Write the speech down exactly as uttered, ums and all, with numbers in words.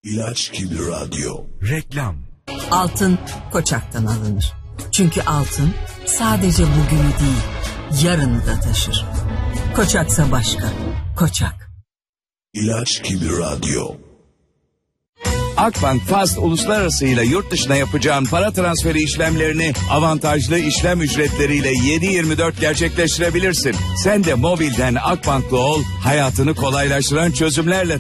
İlaç gibi radyo. Reklam. Altın Koçak'tan alınır. Çünkü altın sadece bugünü değil, yarını da taşır. Koçaksa başka. Koçak. İlaç gibi radyo. Akbank Fast Uluslararası ile yurt dışına yapacağın para transferi işlemlerini avantajlı işlem ücretleriyle yedi yirmi dört gerçekleştirebilirsin. Sen de mobilden Akbank'lı ol, hayatını kolaylaştıran çözümlerle